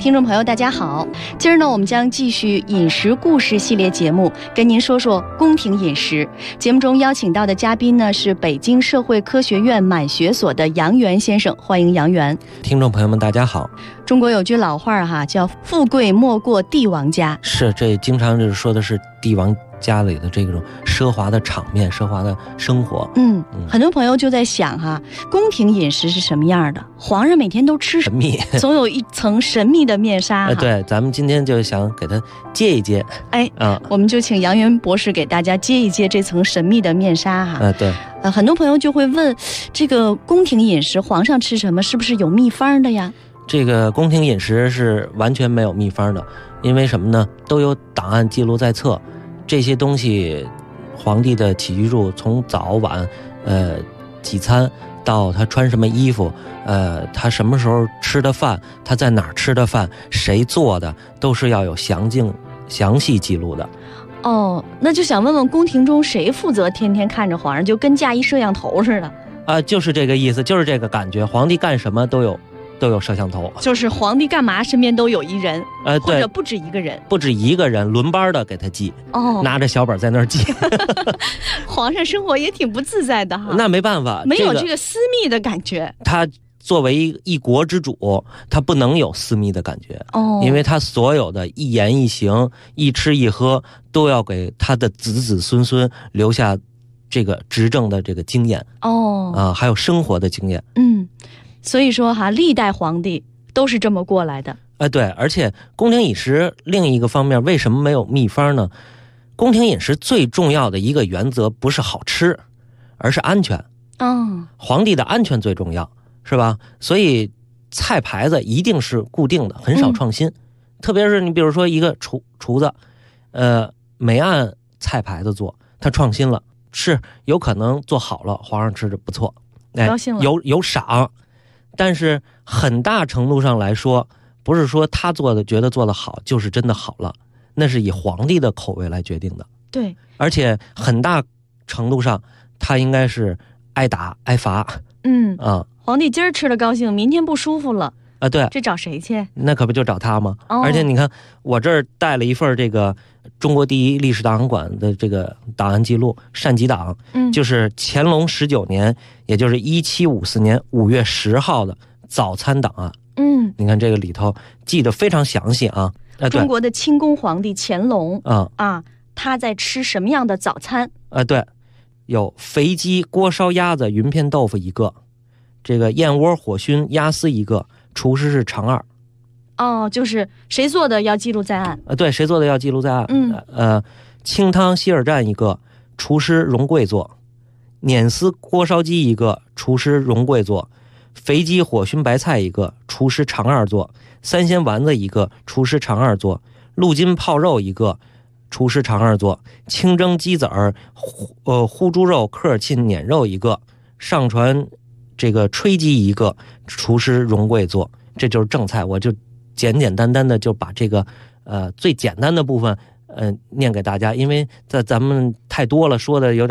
听众朋友大家好，今儿呢我们将继续饮食故事系列节目，跟您说说宫廷饮食。节目中邀请到的嘉宾呢是北京社会科学院满学所的杨元先生，欢迎杨元。 听众朋友们大家好。 中国有句老话哈，叫富贵莫过帝王家。 是，这经常就是说的是帝王家里的这种奢华的场面，奢华的生活。 很多朋友就在想哈，宫廷饮食是什么样的？皇上每天都吃神秘， 总有一层神秘的面纱。 对，咱们今天就想给它揭一揭。 我们就请杨元博士给大家揭一揭这层神秘的面纱哈。 对。 很多朋友就会问，这个宫廷饮食皇上吃什么，是不是有秘方的呀？ 这个宫廷饮食是完全没有秘方的，因为什么呢？都有档案记录在册。这些东西，皇帝的起居住，从早晚，几餐到他穿什么衣服，他什么时候吃的饭，他在哪儿吃的饭，谁做的，都是要有详细记录的。 那就想问问，宫廷中谁负责天天看着皇上，就跟架一摄像头似的？ 就是这个意思，就是这个感觉。皇帝干什么都有摄像头， 就是皇帝干嘛身边都有一人，或者不止一个人， 轮班的给他记。拿着小本在那儿记。 皇上生活也挺不自在的哈。 那没办法， 没有这个私密的感觉。 他作为一国之主，他不能有私密的感觉。因为他所有的一言一行、一吃一喝，都要给他的子子孙孙留下这个执政的这个经验。还有生活的经验。 所以说哈，历代皇帝都是这么过来的。 对，而且宫廷饮食另一个方面，为什么没有秘方呢？宫廷饮食最重要的一个原则不是好吃，而是安全。皇帝的安全最重要，是吧？所以菜牌子一定是固定的，很少创新。特别是你比如说一个厨子，没按菜牌子做，他创新了，是有可能做好了，皇上吃着不错， 高兴了， 有赏。但是很大程度上来说，不是说他做的觉得做得好就是真的好了，那是以皇帝的口味来决定的。 对， 而且很大程度上他应该是挨打挨罚。 皇帝今儿吃的高兴，明天不舒服了对， 这找谁去？ 那可不就找他吗？而且你看我这儿带了一份这个中国第一历史档案馆的这个档案记录善集档，就是乾隆19年，也就是1754年5月10号的早餐档案。你看这个里头记得非常详细啊。 中国的清宫皇帝乾隆他在吃什么样的早餐？ 对，有肥鸡锅烧鸭子云片豆腐一个，这个燕窝火熏鸭丝一个，厨师是常二。 就是谁做的要记录在案。 对，谁做的要记录在案。清汤希尔站一个，厨师荣贵做；碾丝锅烧鸡一个，厨师荣贵做；肥鸡火熏白菜一个，厨师常二做；三鲜丸子一个，厨师常二做；鹿筋泡肉一个，厨师常二做；清蒸鸡子儿、烀猪肉科尔沁碾肉一个；上传这个炊鸡一个，厨师荣贵做。这就是正菜，我就简简单单的就把这个最简单的部分念给大家，因为咱们太多了，说的有点